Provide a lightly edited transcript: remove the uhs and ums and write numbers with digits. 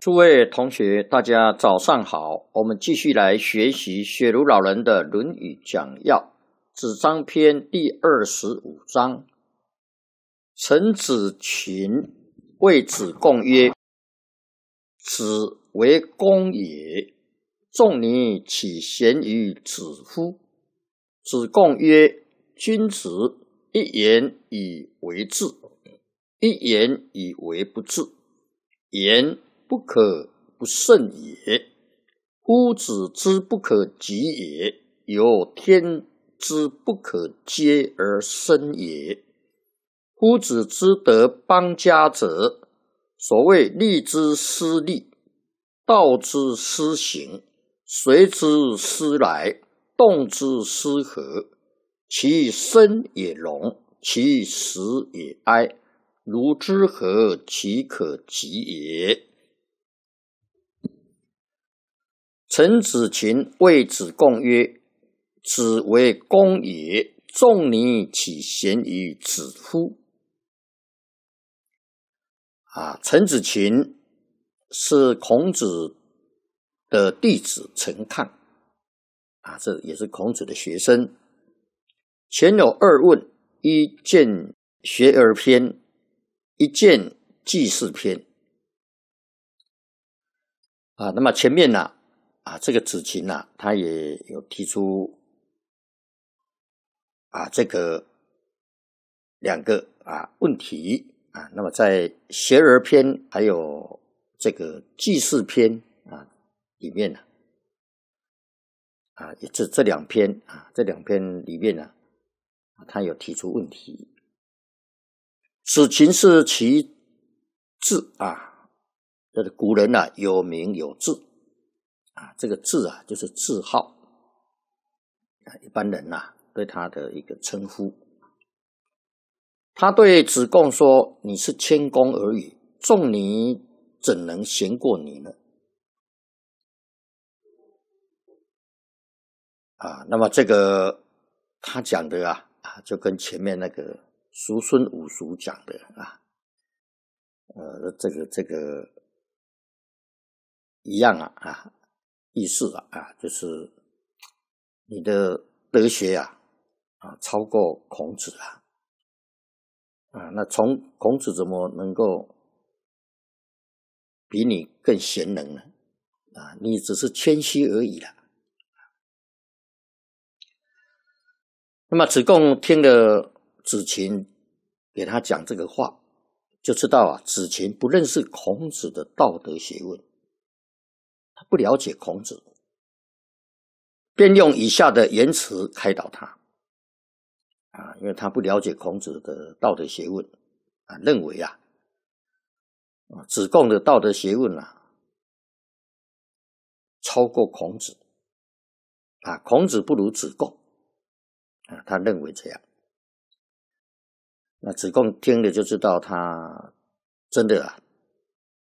诸位同学，大家早上好。我们继续来学习雪茹老人的《论语讲要》子章篇第25章。陈子群谓子贡曰：“子为公也，仲尼岂贤于子乎？”子贡曰：“君子一言以为治，一言以为不治。言不可不慎也。夫子之不可及也，有天之不可接而生也。夫子之得邦家者，所谓利之失利，道之失行，随之失来，动之失和。其生也荣，其死也哀。如之何其可及也？”陈子群谓子贡曰：“子为公也，仲尼岂贤于子乎？”陈子群是孔子的弟子陈亢，这也是孔子的学生。前有二问，一见学而篇，一见记事篇。那么前面这个子群他也有提出这个两个问题那么在学而篇还有这个记事篇里面这两篇里面他有提出问题。子群是其字这个古人有名有字这个字就是字号一般人对他的一个称呼。他对子贡说：“你是谦恭而已，仲尼怎能贤过你呢？”那么这个他讲的就跟前面那个叔孙武叔讲的这个一样意思就是你的德学超过孔子那从孔子怎么能够比你更贤能呢？你只是谦虚而已啦。那么子贡听了子群给他讲这个话，就知道子群不认识孔子的道德学问，他不了解孔子，便用以下的言辞开导他因为他不了解孔子的道德学问认为子贡的道德学问超过孔子孔子不如子贡他认为这样。那子贡听了就知道他真的